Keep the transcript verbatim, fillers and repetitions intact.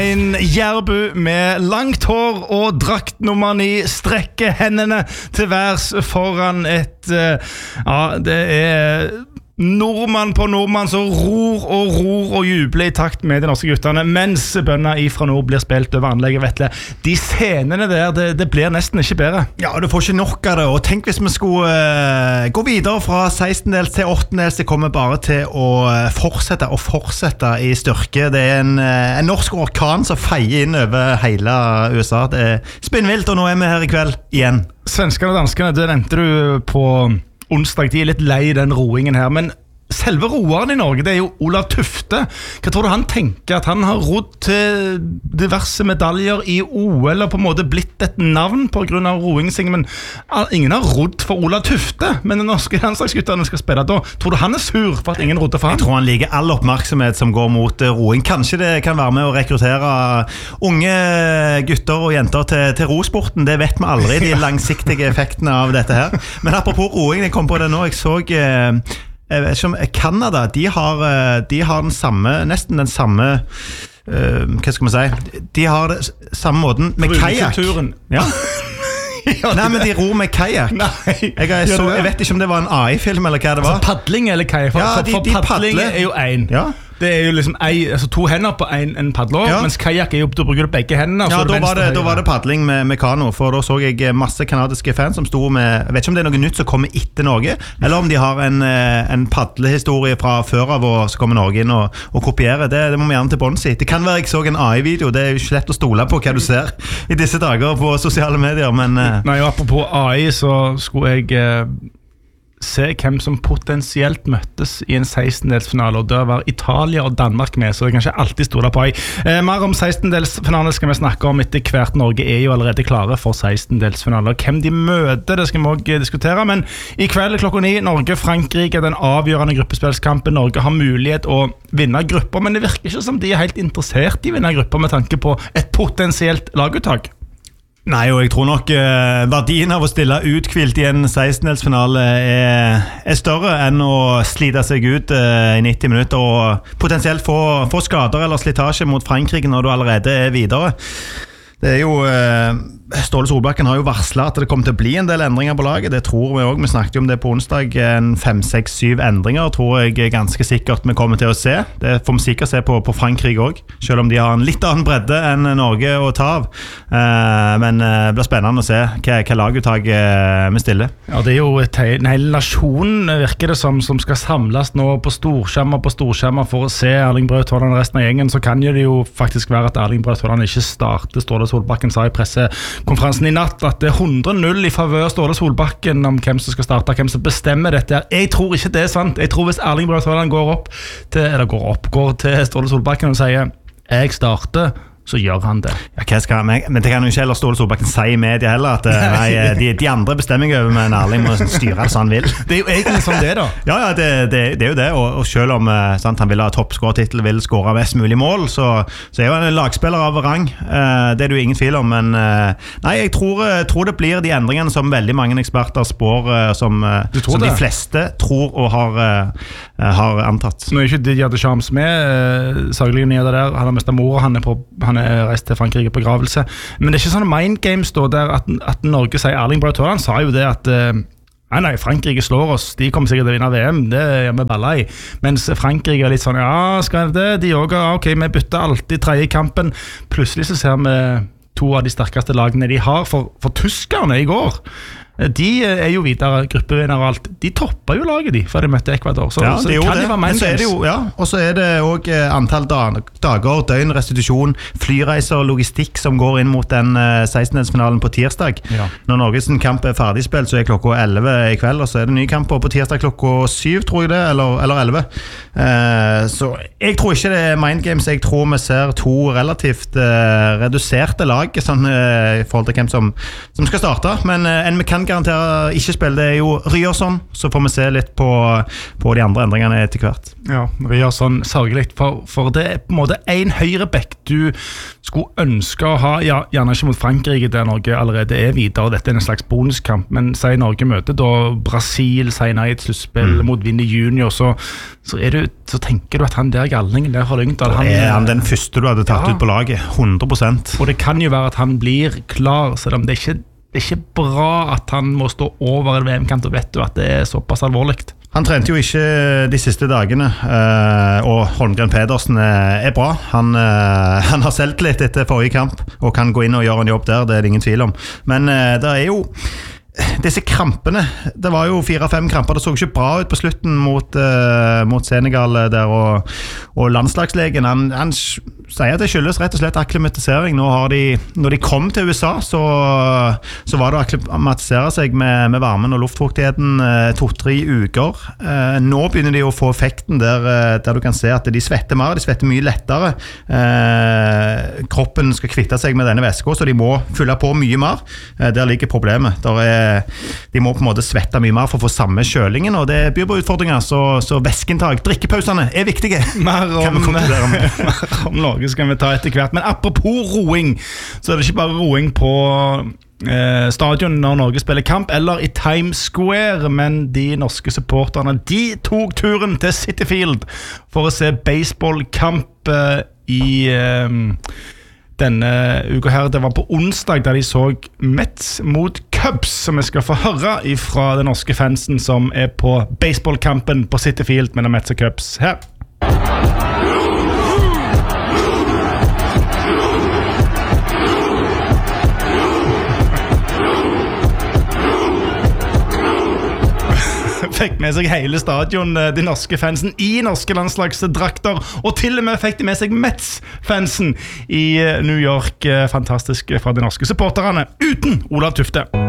Svein Gjerbu med langt hår og drakt nummer ni strekker hendene til værs foran et ja, det er nordmann på nordmann som ror og ror og jubler i takt med de norske gutterne mens bønna ifra nord blir spilt over anlegget. Vetle, de scenene der, det, det blir nesten ikke bedre. Ja, du får ikke nok av det, og tenk hvis vi skulle uh, gå videre fra sekstendels til åttendels, det kommer bare til å fortsette og fortsette i styrke. Det er en, uh, en norsk orkan som feier inn over hele U S A. Det er spinnvilt, og nå er vi her i kveld igjen. Svenskene og danskene, det nevnte du på onsdag, de er litt lei den roingen her, men selve roeren i Norge, det er jo Olav Tufte. Hva tror du han tenker? At han har rodd til diverse medaljer i O L og på en måte blitt et navn på grunn av roingsing, men ingen har rodd for Olav Tufte, men de norske landslagsgutterne skal spille da. Tror du han er sur for at ingen rodde for han? Jeg tror han liker all oppmerksomhet som går mot roing. Kanskje det kan være med å rekruttere unge gutter og jenter til, til rosporten. Det vet vi aldri, de langsiktige effektene av dette her. Men apropos roing, jeg kom på det nå, jeg så... Eh, Jeg vet ikke om Canada, de har, de har den samme, nesten den samme, uh, hva skal man si, de har det samme måten med kajak. Ja. Ja, Nei, men de ror med kajak. Jeg, jeg, jeg vet ikke om det var en A I-film eller hva det var. Altså paddling eller kajak? For, ja, de, for, de for paddling padler. er jo en. Ja. Det er jo liksom ei, altså to hender på en, en paddler, ja. Mens kajak er jo, du bruker begge hendene. Ja, da var, det, da var det paddling med, med kano, for da så jeg masse kanadiske fans som stod med, jeg vet ikke om det er noe nytt som kommer etter Norge, eller om de har en, en paddlehistorie fra før av, og så kommer Norge inn og, og kopierer. Det, det må vi gjerne til bånds i. Det kan være jeg så en A I-video, det er jo ikke lett å stole på hva du ser i disse dager på sosiale medier, men... Nei, apropos A I, så skulle jeg... Eh, se hvem som potensielt møttes i en sekstendelsfinale, og der var Italia og Danmark med, så det kan ikke alltid stole på. Eh, mer om sekstendelsfinale skal vi snakke om etter hvert. Norge er jo allerede klare for sekstendelsfinale. Hvem de møter, det skal vi også diskutere, men i kveld klokka ni, Norge-Frankrike, den avgjørende gruppespillskampen. Norge har mulighet å vinne grupper, men det virker ikke som de er helt interessert i å vinne grupper med tanke på et potensielt laguttak. Nei, og jeg tror nok eh, verdien av å stille utkvilt i en sekstendelsfinale er, er større enn å slite seg ut eh, i nitti minutter og potensielt få, få skader eller slitasje mot Frankrike når du allerede er videre. Det er jo eh, Ståle Solbakken har jo varslet at det kommer til å bli en del endringer på laget. Det tror vi også. Vi snakket jo om det på onsdag. En fem, seks, syv endringer tror jeg er ganske sikkert vi kommer til å se. Det får vi sikkert se på, på Frankrike også, selv om de har en litt annen bredde enn Norge å ta av. Eh, men eh, det blir spennende å se hva, hva laguttak eh, vi stiller. Ja, det er jo et, en hel nasjon, virker det som, som skal samles nå på storskjermer på storskjermer for å se Erling Braut Haaland og resten av gjengen. Så kan jo det jo faktisk være at Erling Braut Haaland ikke starter. Ståle Solbakken sa i pressekonferansen i natt at det er hundre null i favør Ståle Solbakken om hvem som skal starte, hvem som bestemmer dette. Jeg tror ikke det er sant. Jeg tror hvis Erling Braut Haaland går opp til, eller går opp, går til Ståle Solbakken og sier jeg starter, så gjør han det. Ja, hva skal han, men det kan jo ikke heller Ståle Solbakken si i media heller, at nei, de, de andre bestemmer over, men Erling må styre det så han vil. Det er jo egentlig sånn det da. Ja, ja det, det, det er jo det, og, og selv om sant, han vil ha toppskårertitel, vil skåre mest mulig mål, så, så er jo han en lagspiller av rang. Det er det jo ingen tvil om, men nei, jeg tror, tror det blir de endringene som veldig mange eksperter spår, som, som de fleste tror og har, har antatt. Nå er ikke Didier Deschamps med, sørgelige nyheter der, han har mistet mor, han er på han er reist til Frankrike på gravelse, men det er ikke sånne mind games da, der at, at Norge sier, Erling Braut Haaland sa jo det at uh, nei, nei, Frankrike slår oss, de kommer sikkert til å vinne V M, det er vi balla i, mens Frankrike er litt sånn, ja, skal det, de også, ok, vi bytter alltid tredje kampen, plutselig så ser vi to av de sterkeste lagene de har, for, for tyskerne i går, de er jo videre gruppevinner og alt. De topper jo laget de før de møtte Ecuador. Så, ja, så det kan det. de være så er det jo, ja. Og så er det også antall dager, døgn, restitusjon, flyreiser og logistikk som går inn mot den sekstendelsfinalen på tirsdag. Ja. Når Norges kamp er ferdigspilt, så er klokka elleve i kveld, og så er det ny kamp på tirsdag klokka syv, tror jeg det, eller, eller elleve. Uh, så jeg tror ikke det er mind games. Jeg tror vi ser to relativt uh, reduserte lag, sånn uh, i forhold til hvem som, som skal starte. Men uh, en vi kan garanterer ikke spille, det er jo Ryerson, så får vi se litt på, på de andre endringene etter hvert. Ja, Ryerson sørgelig, for, for det er på en måte en høyrebekk du skulle ønske å ha, ja, gjerne ikke mot Frankrike der Norge allerede er videre, dette er en slags bonuskamp, men sier Norge møter da Brasil, sier nei et sluttspill mm. mot Vinny Junior, så, så, er du, så tenker du at han der galningen der har Lyngdal, han er han den første du hadde tatt ja. ut på laget, hundre prosent. Og det kan jo være at han blir klar, selv om det er ikke, det er ikke bra at han må stå over en V M-kamp, og vet du at det er såpass alvorlig. Han trente jo ikke de siste dagene, og Holmgren Pedersen er bra. Han, han har selvtillit etter forrige kamp, og kan gå inn og gjøre en jobb der, det er det ingen tvil om. Men det er jo disse krampene, det var jo fire-fem kramper, det så ikke bra ut på slutten mot, uh, mot Senegal der, og, og landslagslegen, han, han sier at det skyldes rett og slett akklimatisering. Nå har de, når de kom til U S A, så, så var det å akklimatisere seg med, med varmen og luftfuktigheten uh, to-tre uker. Uh, nå begynner de å få effekten der, uh, der du kan se at de svetter mer, de svetter mye lettere. Uh, kroppen skal kvitte seg med denne væska, så de må fylle på mye mer. Uh, der ligger problemet. Der er de må på en måte svette mye mer for å få samme kjølingen, og det byr på utfordringer, så, så væskeinntak, drikkepausene er viktige. Mer om, mer om Norge skal vi ta etter hvert, men apropos roing, så er det ikke bare roing på eh, stadion når Norge spiller kamp, eller i Times Square, men de norske supporterne, de tok turen til Citi Field for å se baseballkamp eh, i eh, denne uka her. Det var på onsdag der de så Mets mot Cubs, som vi skal få høre fra den norske fansen som er på baseballkampen på Citi Field mellom Mets og Cubs. Her. Fikk med seg hele stadion, de norske fansen i norske landslagsdrakter, og til og med fikk de med seg Mets-fansen i New York. Fantastisk fra de norske supporterne, uten Olav Tufte.